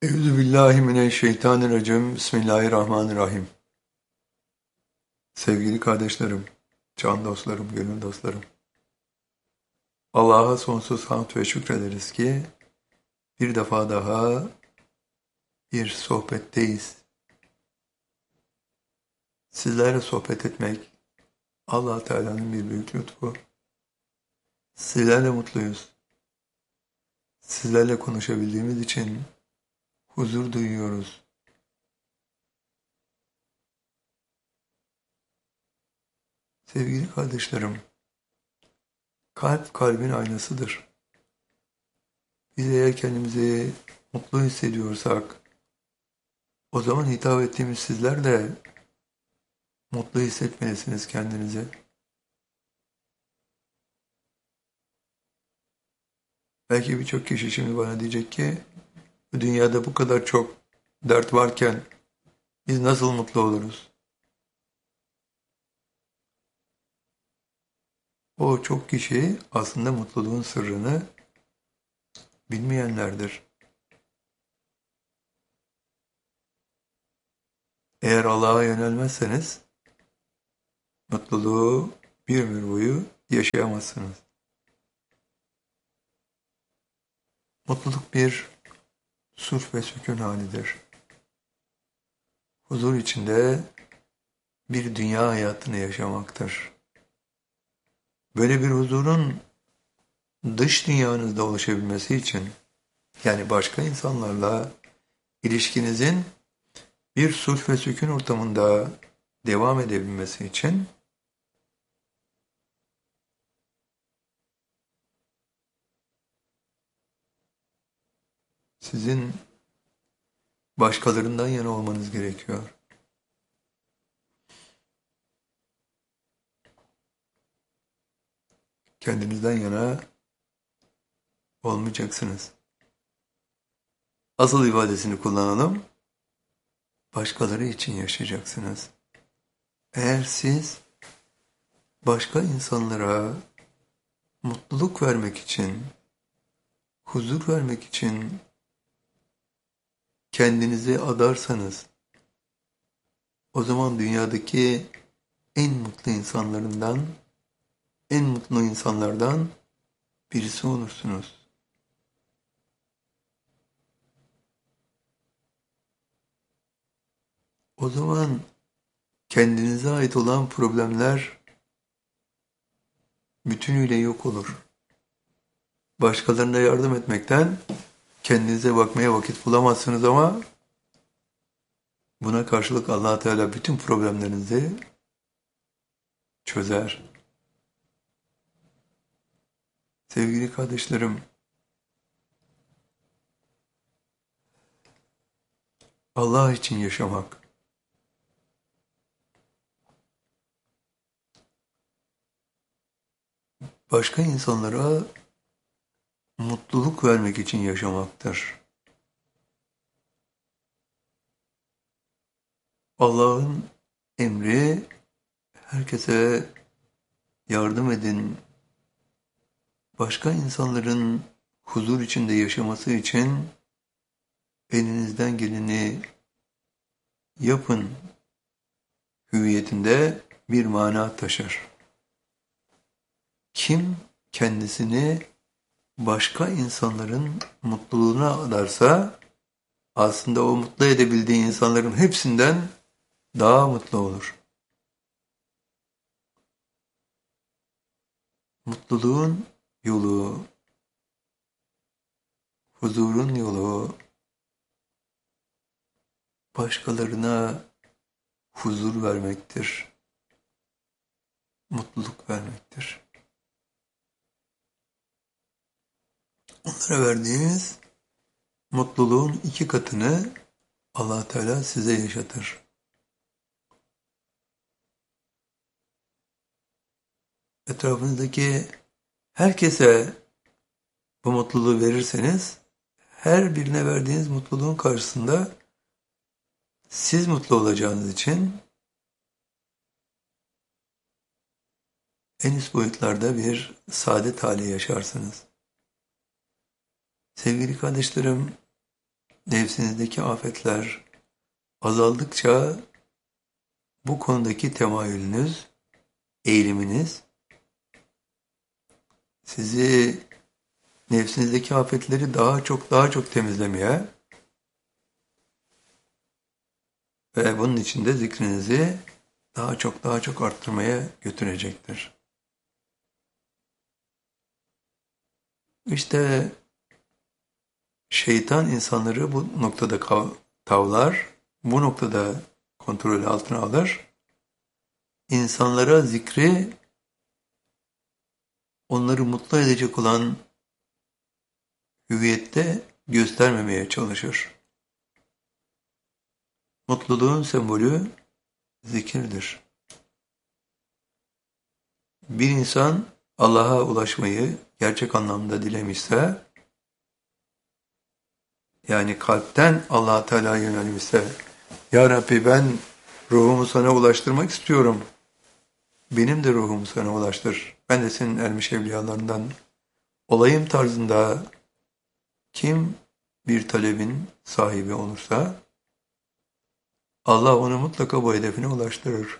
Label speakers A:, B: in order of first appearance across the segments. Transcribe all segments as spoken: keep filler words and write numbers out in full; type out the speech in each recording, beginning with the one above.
A: Euzubillahimineşşeytanirracim. Bismillahirrahmanirrahim. Sevgili kardeşlerim, can dostlarım, gönül dostlarım. Allah'a sonsuz hamd ve şükrederiz ki bir defa daha bir sohbetteyiz. Sizlerle sohbet etmek Allah Teala'nın bir büyük lütfu. Sizlerle mutluyuz. Sizlerle konuşabildiğimiz için huzur duyuyoruz. Sevgili kardeşlerim, kalp kalbin aynasıdır. Biz eğer kendimizi mutlu hissediyorsak, o zaman hitap ettiğimiz sizler de mutlu hissetmelisiniz kendinizi. Belki birçok kişi şimdi bana diyecek ki, bu dünyada bu kadar çok dert varken biz nasıl mutlu oluruz? O çok kişi aslında mutluluğun sırrını bilmeyenlerdir. Eğer Allah'a yönelmezseniz mutluluğu bir ömür boyu yaşayamazsınız. Mutluluk bir sulh ve sükun halidir. Huzur içinde bir dünya hayatını yaşamaktır. Böyle bir huzurun dış dünyanızda oluşabilmesi için, yani başka insanlarla ilişkinizin bir sulh ve sükun ortamında devam edebilmesi için sizin başkalarından yana olmanız gerekiyor. Kendinizden yana olmayacaksınız. Asıl ifadesini kullanalım. Başkaları için yaşayacaksınız. Eğer siz başka insanlara mutluluk vermek için, huzur vermek için kendinizi adarsanız, o zaman dünyadaki en mutlu insanlarından, en mutlu insanlardan birisi olursunuz. O zaman kendinize ait olan problemler bütünüyle yok olur. Başkalarına yardım etmekten kendinize bakmaya vakit bulamazsınız ama buna karşılık Allah Teala bütün problemlerinizi çözer. Sevgili kardeşlerim, Allah için yaşamak, başka insanlara mutluluk vermek için yaşamaktır. Allah'ın emri, herkese yardım edin. Başka insanların huzur içinde yaşaması için elinizden geleni yapın hüviyetinde bir mana taşır. Kim kendisini başka insanların mutluluğuna adarsa, aslında o mutlu edebildiği insanların hepsinden daha mutlu olur. Mutluluğun yolu, huzurun yolu, başkalarına huzur vermektir, mutluluk vermektir. Onlara verdiğiniz mutluluğun iki katını Allah Teala size yaşatır. Etrafınızdaki herkese bu mutluluğu verirseniz, her birine verdiğiniz mutluluğun karşısında siz mutlu olacağınız için en üst boyutlarda bir saadet hali yaşarsınız. Sevgili kardeşlerim, nefsinizdeki afetler azaldıkça bu konudaki temayülünüz, eğiliminiz sizi nefsinizdeki afetleri daha çok daha çok temizlemeye ve bunun için de zikrinizi daha çok daha çok arttırmaya götürecektir. İşte şeytan insanları bu noktada tavlar, bu noktada kontrolü altına alır. İnsanlara zikri onları mutlu edecek olan hüviyette göstermemeye çalışır. Mutluluğun sembolü zikirdir. Bir insan Allah'a ulaşmayı gerçek anlamda dilemişse, yani kalpten Allah-u Teala'ya yönelmişse, Ya Rabbi ben ruhumu sana ulaştırmak istiyorum. Benim de ruhumu sana ulaştır. Ben de senin ermiş evliyalarından olayım tarzında kim bir talebin sahibi olursa, Allah onu mutlaka bu hedefine ulaştırır.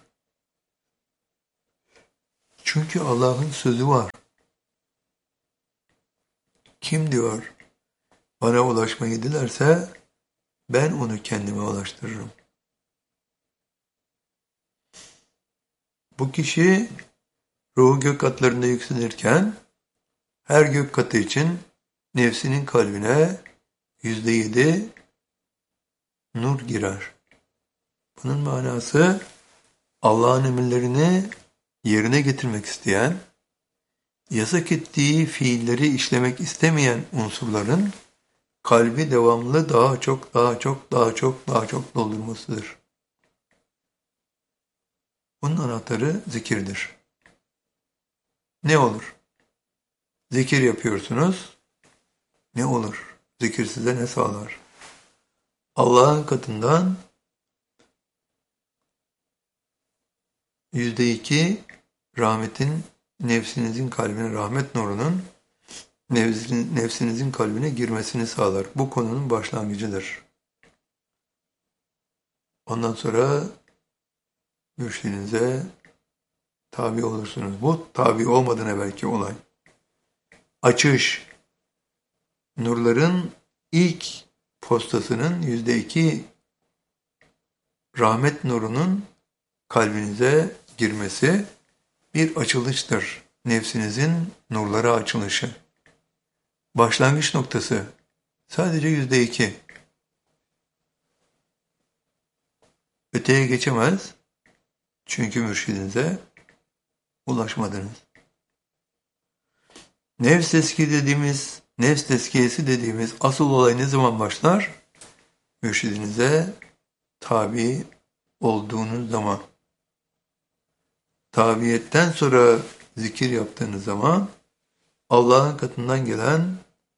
A: Çünkü Allah'ın sözü var. Kim diyor, bana ulaşmayı dilerse ben onu kendime ulaştırırım. Bu kişi ruhu gök katlarında yükselirken her gök katı için nefsinin kalbine yüzde yedi nur girer. Bunun manası Allah'ın emirlerini yerine getirmek isteyen, yasak ettiği fiilleri işlemek istemeyen unsurların kalbi devamlı daha çok, daha çok, daha çok, daha çok doldurmasıdır. Bunun anahtarı zikirdir. Ne olur? Zikir yapıyorsunuz. Ne olur? Zikir size ne sağlar? Allah'ın katından yüzde iki rahmetin nefsinizin kalbine, rahmet nurunun nefsinizin kalbine girmesini sağlar. Bu konunun başlangıcıdır. Ondan sonra mürşidinize tabi olursunuz. Bu tabi olmadan evvelki olay. Açış, nurların ilk postasının yüzde iki rahmet nurunun kalbinize girmesi bir açılıştır. Nefsinizin nurlara açılışı. Başlangıç noktası sadece yüzde iki. Öteye geçemez. Çünkü mürşidinize ulaşmadınız. Nefs teskiye dediğimiz, nefs teskiyesi dediğimiz asıl olay ne zaman başlar? Mürşidinize tabi olduğunuz zaman. Tabiyetten sonra zikir yaptığınız zaman Allah'ın katından gelen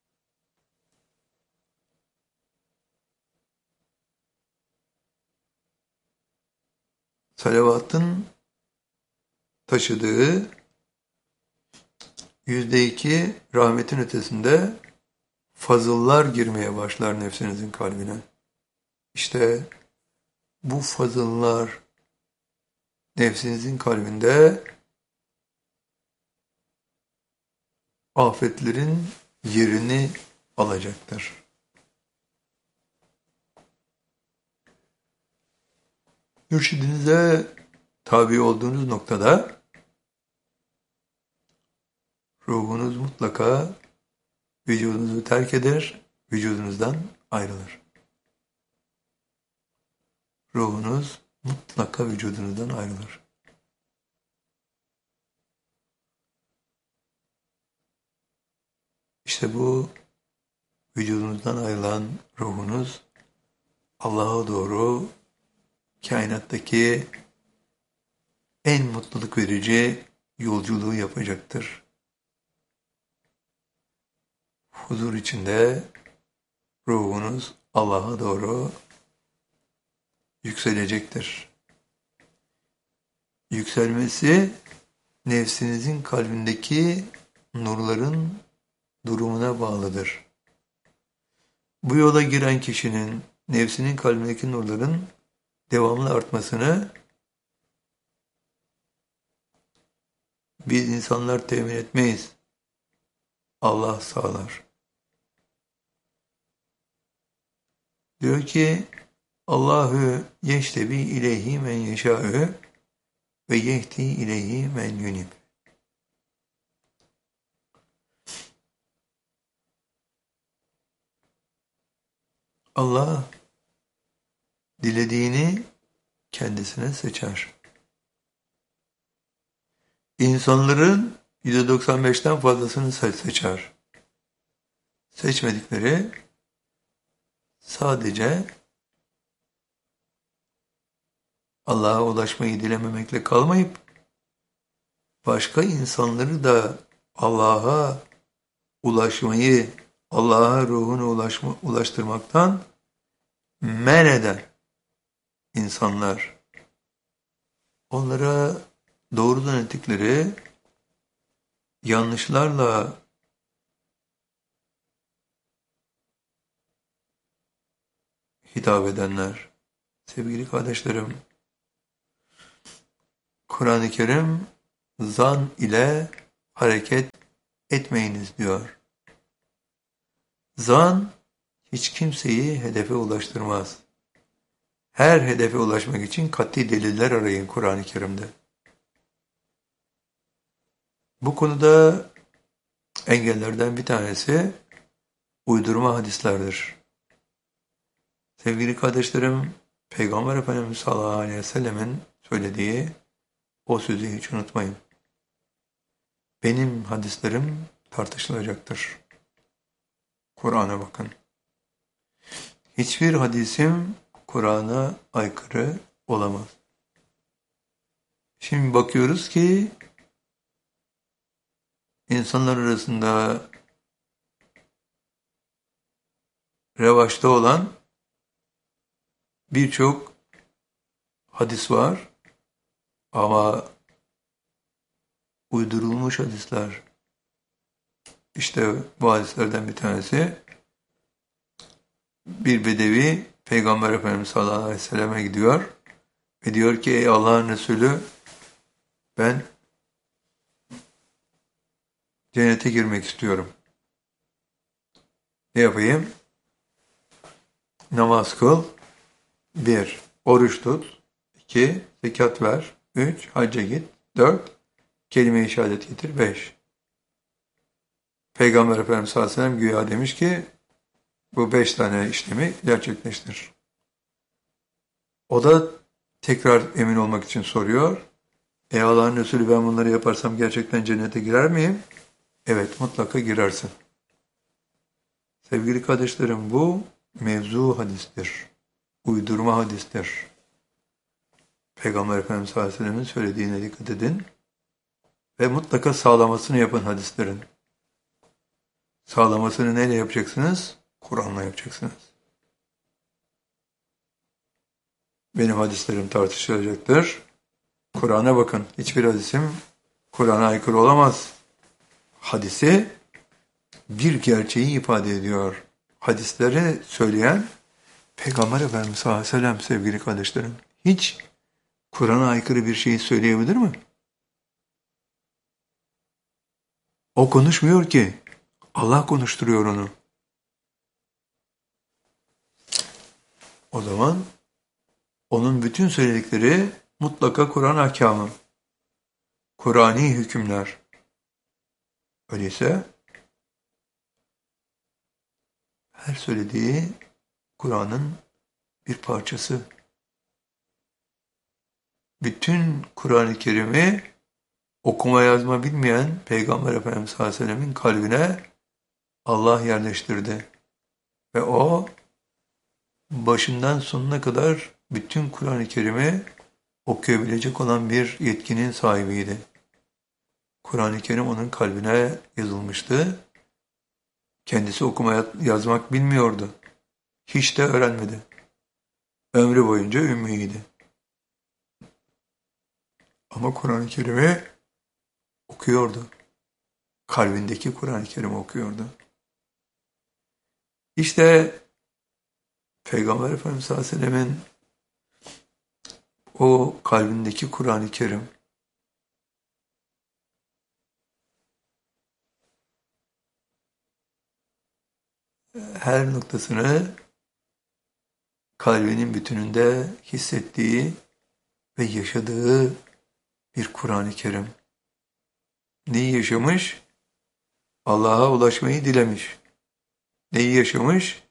A: salavatın taşıdığı yüzde iki rahmetin ötesinde fazıllar girmeye başlar nefsinizin kalbine. İşte bu fazıllar nefsinizin kalbinde afetlerin yerini alacaktır. Mürşidinize tabi olduğunuz noktada ruhunuz mutlaka vücudunuzu terk eder, vücudunuzdan ayrılır. Ruhunuz mutlaka vücudunuzdan ayrılır. İşte bu vücudunuzdan ayrılan ruhunuz Allah'a doğru kainattaki en mutluluk verici yolculuğu yapacaktır. Huzur içinde ruhunuz Allah'a doğru yükselecektir. Yükselmesi nefsinizin kalbindeki nurların durumuna bağlıdır. Bu yola giren kişinin nefsinin kalbindeki nurların devamlı artmasını biz insanlar temin etmeyiz. Allah sağlar. Diyor ki Allahu yeştebi ileyhi men yeşâ'ü ve yehdi ileyhi men yunib. Allah dilediğini kendisine seçer. İnsanların yüzde doksan beşten fazlasını seçer. Seçmedikleri sadece Allah'a ulaşmayı dilememekle kalmayıp başka insanları da Allah'a ulaşmayı, Allah'a ruhunu ulaşma, ulaştırmaktan men eden insanlar. Onlara doğrudan ettikleri yanlışlarla hitap edenler. Sevgili kardeşlerim, Kur'an-ı Kerim zan ile hareket etmeyiniz diyor. Zan hiç kimseyi hedefe ulaştırmaz. Her hedefe ulaşmak için kat'i deliller arayın Kur'an-ı Kerim'de. Bu konuda engellerden bir tanesi uydurma hadislerdir. Sevgili kardeşlerim, Peygamber Efendimiz sallallahu aleyhi ve sellemin söylediği o sözü hiç unutmayın. Benim hadislerim tartışılacaktır. Kur'an'a bakın. Hiçbir hadisim Kur'an'a aykırı olamaz. Şimdi bakıyoruz ki insanlar arasında revaçta olan birçok hadis var ama uydurulmuş hadisler. İşte bu hadislerden bir tanesi, bir bedevi Peygamber Efendimiz sallallahu aleyhi ve selleme gidiyor ve diyor ki ey Allah'ın Resulü, ben cennete girmek istiyorum. Ne yapayım? Namaz kıl. Bir, oruç tut. İki, zekat ver. Üç, hacca git. Dört, kelime-i şehadet getir. Beş. Peygamber Efendimiz sallallahu aleyhi ve sellem güya demiş ki bu beş tane işlemi gerçekleştir. O da tekrar emin olmak için soruyor. Ey Allah'ın Resulü, ben bunları yaparsam gerçekten cennete girer miyim? Evet, mutlaka girersin. Sevgili kardeşlerim, bu mevzu hadistir. Uydurma hadistir. Peygamber Efendimiz sallallahu aleyhi ve sellem'in söylediğine dikkat edin ve mutlaka sağlamasını yapın hadislerin. Sağlamasını neyle yapacaksınız? Kur'an'la yapacaksınız. Benim hadislerim tartışılacaktır. Kur'an'a bakın. Hiçbir hadisim Kur'an'a aykırı olamaz. Hadisi bir gerçeği ifade ediyor. Hadisleri söyleyen Peygamber Efendimiz sallallahu aleyhi ve sellem, sevgili kardeşlerim. Hiç Kur'an'a aykırı bir şeyi söyleyebilir mi? O konuşmuyor ki. Allah konuşturuyor onu. O zaman onun bütün söyledikleri mutlaka Kur'an ahkamı, Kur'ani hükümler. Öyleyse her söylediği Kur'an'ın bir parçası. Bütün Kur'an-ı Kerim'i okuma yazma bilmeyen Peygamber Efendimiz sallallahu aleyhi ve sellem'in kalbine Allah yerleştirdi. Ve o başından sonuna kadar bütün Kur'an-ı Kerim'i okuyabilecek olan bir yetkinin sahibiydi. Kur'an-ı Kerim onun kalbine yazılmıştı. Kendisi okuma yazmak bilmiyordu. Hiç de öğrenmedi. Ömrü boyunca ümmiydi. Ama Kur'an-ı Kerim'i okuyordu. Kalbindeki Kur'an-ı Kerim'i okuyordu. İşte Peygamber Efendimiz sallallahu aleyhi ve sellemin o kalbindeki Kur'an-ı Kerim her noktasını kalbinin bütününde hissettiği ve yaşadığı bir Kur'an-ı Kerim. Neyi yaşamış? Allah'a ulaşmayı dilemiş. Neyi yaşamış?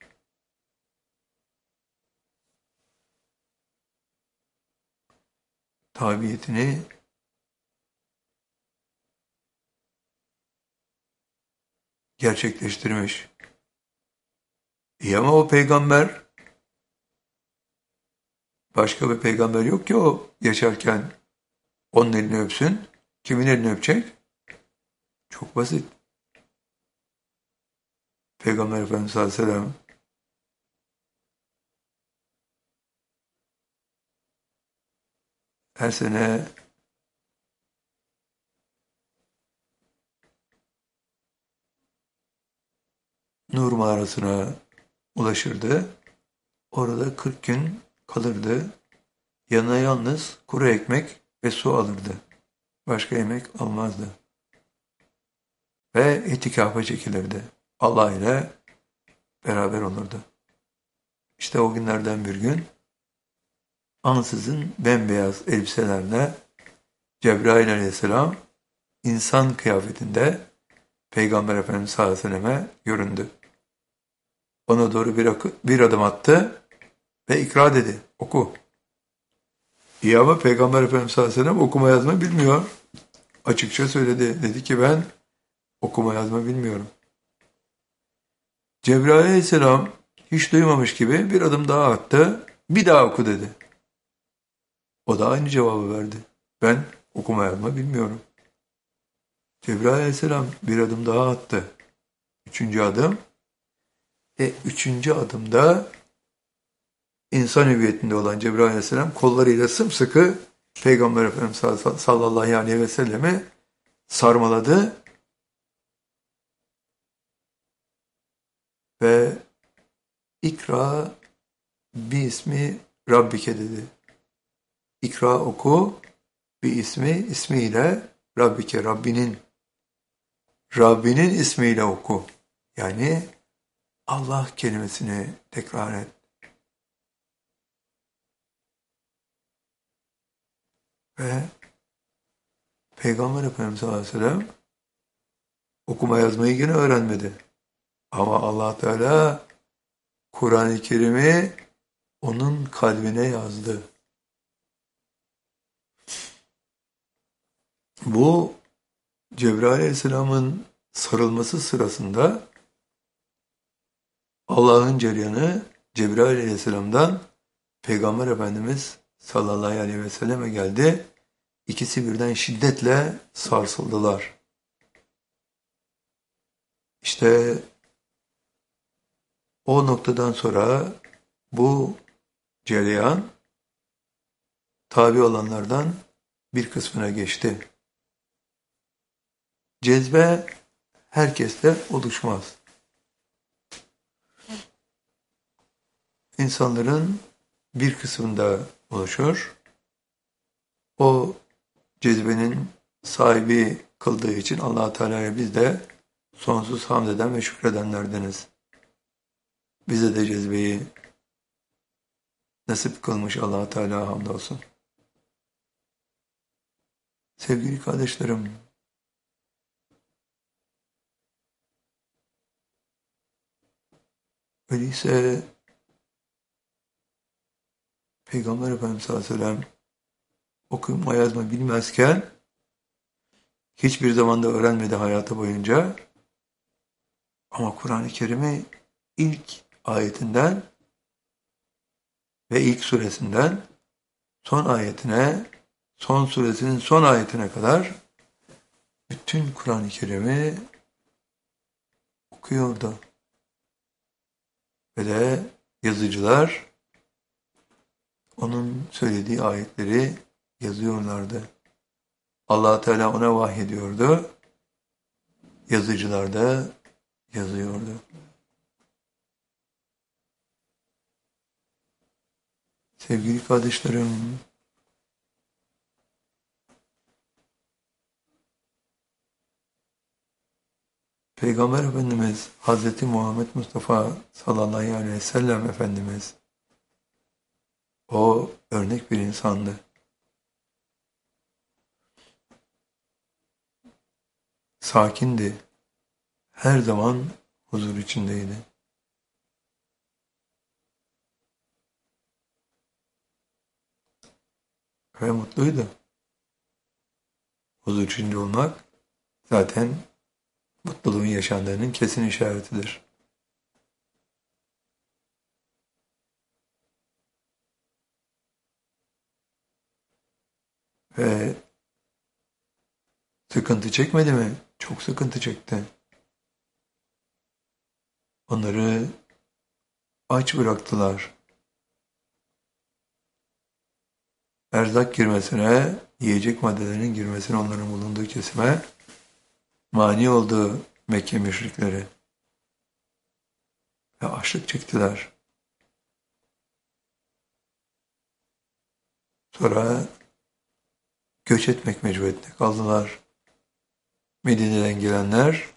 A: Tabiyetini gerçekleştirmiş. İyi ama o peygamber, başka bir peygamber yok ki o yaşarken onun elini öpsün. Kimin elini öpecek? Çok basit. Peygamber Efendimiz sallallahu aleyhi ve sellem her sene Nur mağarasına ulaşırdı. Orada kırk gün kalırdı. Yanına yalnız kuru ekmek ve su alırdı. Başka yemek almazdı. Ve itikafa çekilirdi. Allah ile beraber olurdu. İşte o günlerden bir gün ansızın bembeyaz elbiselerle Cebrail aleyhisselam insan kıyafetinde Peygamber Efendimiz sallallahu aleyhi ve selleme göründü. Ona doğru bir, bir adım attı ve ikra dedi. Oku. İyi ama Peygamber Efendimiz sallallahu aleyhi ve sellem okuma yazma bilmiyor. Açıkça söyledi. Dedi ki ben okuma yazma bilmiyorum. Cebrail aleyhisselam hiç duymamış gibi bir adım daha attı. Bir daha oku dedi. O da aynı cevabı verdi. Ben okuma yazma bilmiyorum. Cebrail aleyhisselam bir adım daha attı. Üçüncü adım. E üçüncü adımda insan hüviyetinde olan Cebrail aleyhisselam kollarıyla sımsıkı Peygamber Efendimiz sallallahu aleyhi ve sellemi sarmaladı ve ikra bir ismi Rabbike dedi. İkra oku bir ismi ismiyle Rabbike, Rabbinin Rabbinin ismiyle oku. Yani Allah kelimesini tekrar et. Ve Peygamber Efendimiz sallallahu aleyhi ve sellem okuma yazmayı yine öğrenmedi. Ama Allah Teala Kur'an-ı Kerim'i onun kalbine yazdı. Bu Cebrail aleyhisselamın sarılması sırasında Allah'ın cereyanı Cebrail aleyhisselamdan Peygamber Efendimiz sallallahu aleyhi ve selleme geldi. İkisi birden şiddetle sarsıldılar. İşte o noktadan sonra bu cereyan tabi olanlardan bir kısmına geçti. Cezbe herkeste oluşmaz. İnsanların bir kısmında oluşur. O cezbenin sahibi kıldığı için Allah Teala'ya biz de sonsuz hamd eden ve şükredenlerdeniz. Bize de cezbeyi nasip kılmış Allah Teala hamdolsun. Sevgili kardeşlerim, öyleyse Peygamber Efendimiz sallallahu aleyhi ve sellem okuma yazma bilmezken hiçbir zaman da öğrenmedi hayatı boyunca. Ama Kur'an-ı Kerim'i ilk ayetinden ve ilk suresinden son ayetine, son suresinin son ayetine kadar bütün Kur'an-ı Kerim'i okuyordu. Ve de yazıcılar onun söylediği ayetleri yazıyorlardı. Allah Teala ona vahyediyordu. Yazıcılar da yazıyordu. Sevgili kardeşlerim, Peygamber Efendimiz Hazreti Muhammed Mustafa sallallahu aleyhi ve sellem Efendimiz o örnek bir insandı. Sakindi. Her zaman huzur içindeydi. Ve mutluydu. Huzur içinde olmak zaten mutluluğun yaşandığının kesin işaretidir. Ve sıkıntı çekmedi mi? Çok sıkıntı çekti. Onları aç bıraktılar. Erzak girmesine, yiyecek maddelerinin girmesine onların bulunduğu kesime mani oldu Mekke müşrikleri. Ve açlık çektiler. Sonra göç etmek mecburiyetinde kaldılar. Medine'den gelenler